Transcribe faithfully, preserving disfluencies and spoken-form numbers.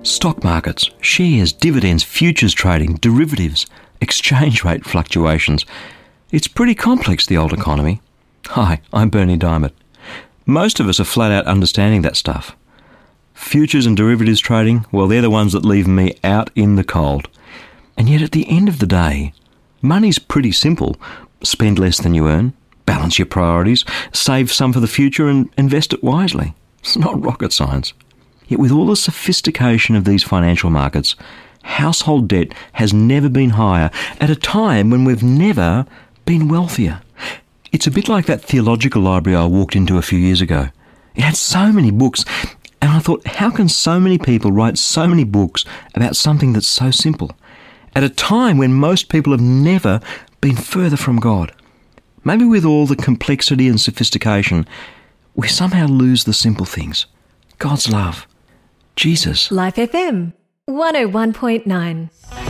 Stock markets, shares, dividends, futures trading, derivatives, exchange rate fluctuations. It's pretty complex, the old economy. Hi, I'm Bernie Diamond. Most of us are flat out understanding that stuff. Futures and derivatives trading, well, they're the ones that leave me out in the cold. And yet at the end of the day, money's pretty simple. Spend less than you earn, balance your priorities, save some for the future and invest it wisely. It's not rocket science. Yet with all the sophistication of these financial markets, household debt has never been higher at a time when we've never been wealthier. It's a bit like that theological library I walked into a few years ago. It had so many books, and I thought, how can so many people write so many books about something that's so simple, at a time when most people have never been further from God? Maybe with all the complexity and sophistication, we somehow lose the simple things. God's love. Jesus. Life F M one oh one point nine.